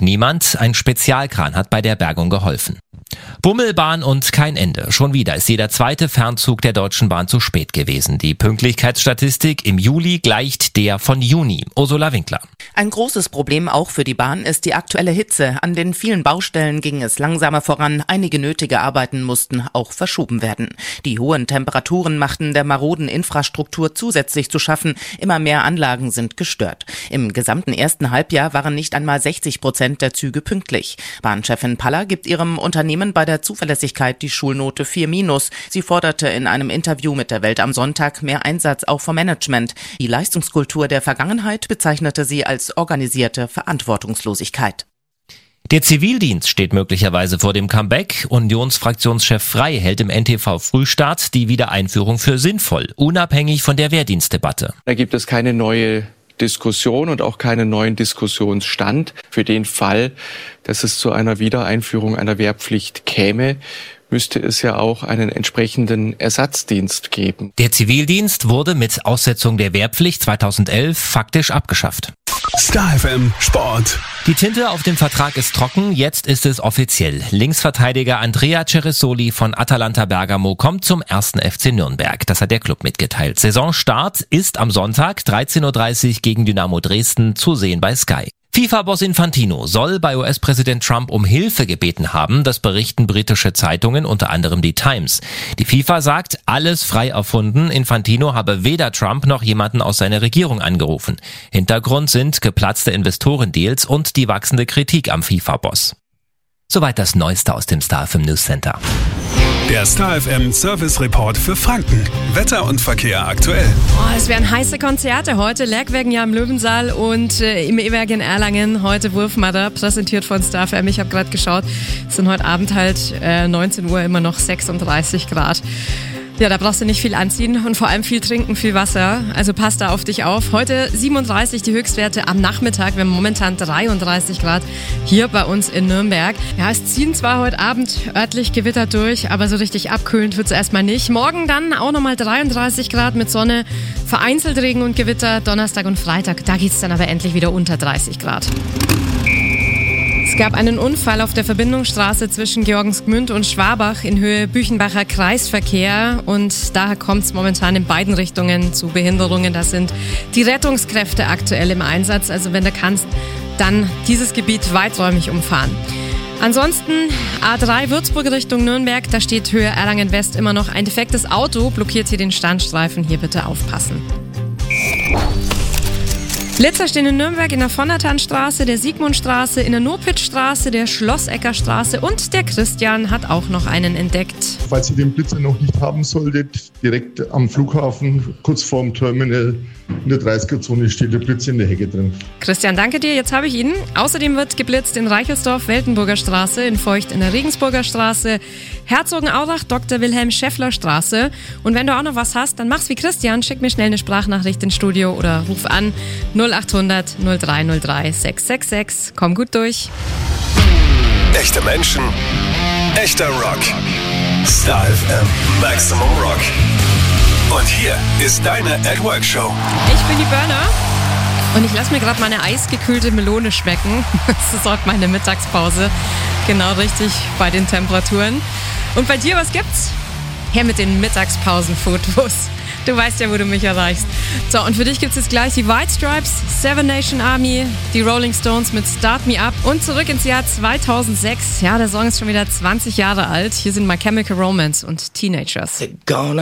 niemand. Ein Spezialkran hat bei der Bergung geholfen. Bummelbahn und kein Ende. Schon wieder ist jeder zweite Fernzug der Deutschen Bahn zu spät gewesen. Die Pünktlichkeitsstatistik im Juli gleicht der von Juni. Ursula Winkler. Ein großes Problem auch für die Bahn ist die aktuelle Hitze. An den vielen Baustellen ging es langsamer voran. Einige nötige Arbeiten mussten auch verschoben werden. Die hohen Temperaturen machten der maroden Infrastruktur zusätzlich zu schaffen. Immer mehr Anlagen sind gestört. Im gesamten ersten Halbjahr waren nicht einmal 60% der Züge pünktlich. Bahnchefin Paller gibt ihrem Unternehmen bei der Zuverlässigkeit die Schulnote 4-. Sie forderte in einem Interview mit der Welt am Sonntag mehr Einsatz auch vom Management. Die Leistungskultur der Vergangenheit bezeichnete sie als organisierte Verantwortungslosigkeit. Der Zivildienst steht möglicherweise vor dem Comeback. Unionsfraktionschef Frey hält im NTV-Frühstart die Wiedereinführung für sinnvoll, unabhängig von der Wehrdienstdebatte. Da gibt es keine neue Diskussion und auch keinen neuen Diskussionsstand. Für den Fall, dass es zu einer Wiedereinführung einer Wehrpflicht käme, müsste es ja auch einen entsprechenden Ersatzdienst geben. Der Zivildienst wurde mit Aussetzung der Wehrpflicht 2011 faktisch abgeschafft. Star FM Sport. Die Tinte auf dem Vertrag ist trocken, jetzt ist es offiziell. Linksverteidiger Andrea Ceresoli von Atalanta Bergamo kommt zum 1. FC Nürnberg. Das hat der Club mitgeteilt. Saisonstart ist am Sonntag 13:30 Uhr gegen Dynamo Dresden zu sehen bei Sky. FIFA-Boss Infantino soll bei US-Präsident Trump um Hilfe gebeten haben, das berichten britische Zeitungen, unter anderem die Times. Die FIFA sagt, alles frei erfunden. Infantino habe weder Trump noch jemanden aus seiner Regierung angerufen. Hintergrund sind geplatzte Investorendeals und die wachsende Kritik am FIFA-Boss. Soweit das Neueste aus dem Star FM News Center. Der Star FM Service Report für Franken. Wetter und Verkehr aktuell. Es werden heiße Konzerte heute. Lerchwegen ja im Löwensaal und im E-Werk in Erlangen. Heute Wurfmatter, präsentiert von Star FM. Ich habe gerade geschaut, es sind heute Abend halt 19 Uhr immer noch 36 Grad. Ja, da brauchst du nicht viel anziehen und vor allem viel trinken, viel Wasser. Also passt da auf dich auf. Heute 37 die Höchstwerte am Nachmittag. Wir haben momentan 33 Grad hier bei uns in Nürnberg. Ja, es ziehen zwar heute Abend örtlich Gewitter durch, aber so richtig abkühlend wird es erstmal nicht. Morgen dann auch nochmal 33 Grad mit Sonne, vereinzelt Regen und Gewitter. Donnerstag und Freitag, da geht es dann aber endlich wieder unter 30 Grad. Es gab einen Unfall auf der Verbindungsstraße zwischen Georgensgmünd und Schwabach in Höhe Büchenbacher Kreisverkehr und daher kommt es momentan in beiden Richtungen zu Behinderungen. Da sind die Rettungskräfte aktuell im Einsatz, also wenn du kannst, dann dieses Gebiet weiträumig umfahren. Ansonsten A3 Würzburg Richtung Nürnberg, da steht Höhe Erlangen West immer noch ein defektes Auto, blockiert hier den Standstreifen, hier bitte aufpassen. Blitzer stehen in Nürnberg in der Vonnertannstraße, der Siegmundstraße, in der Nurpitzstraße, der Schlossecker-Straße und der Christian hat auch noch einen entdeckt. Falls ihr den Blitzer noch nicht haben solltet, direkt am Flughafen, kurz vorm Terminal, in der 30er-Zone steht der Blitz in der Hecke drin. Christian, danke dir, jetzt habe ich ihn. Außerdem wird geblitzt in Reichelsdorf, Weltenburger Straße, in Feucht in der Regensburger Straße, Herzogenaurach, Dr. Wilhelm Scheffler Straße. Und wenn du auch noch was hast, dann mach's wie Christian, schick mir schnell eine Sprachnachricht ins Studio oder ruf an 0800 0303 666. Komm gut durch. Echte Menschen, echter Rock. Star FM Maximum Rock. Und hier ist deine @Work-Show. Ich bin die Burner und ich lasse mir gerade meine eisgekühlte Melone schmecken. Das ist auch meine Mittagspause. Genau richtig bei den Temperaturen. Und bei dir, was gibt's? Her mit den Mittagspausenfotos. Du weißt ja, wo du mich erreichst. So, und für dich gibt's jetzt gleich die White Stripes, Seven Nation Army, die Rolling Stones mit Start Me Up und zurück ins Jahr 2006. Ja, der Song ist schon wieder 20 Jahre alt. Hier sind My Chemical Romance und Teenagers.